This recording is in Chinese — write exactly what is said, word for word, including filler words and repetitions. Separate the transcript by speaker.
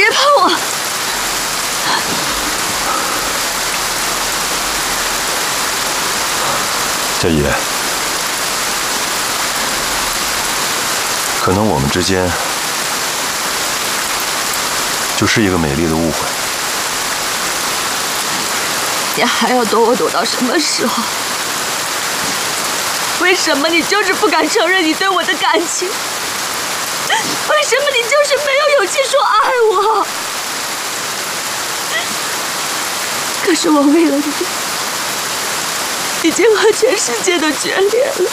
Speaker 1: 别碰我！
Speaker 2: 佳怡，可能我们之间就是一个美丽的误会。
Speaker 1: 你还要躲我躲到什么时候？为什么你就是不敢承认你对我的感情？为什么你就是没有勇气说爱我？可是我为了你，已经和全世界都决裂了。